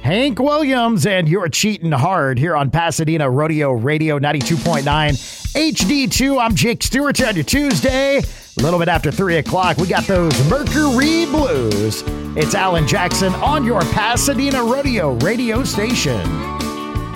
Hank Williams, and you're cheating hard here on Pasadena Rodeo Radio 92.9 HD2. I'm Jake Stewart here on your Tuesday. A little bit after 3 o'clock, we got those Mercury Blues. It's Alan Jackson on your Pasadena Rodeo radio station.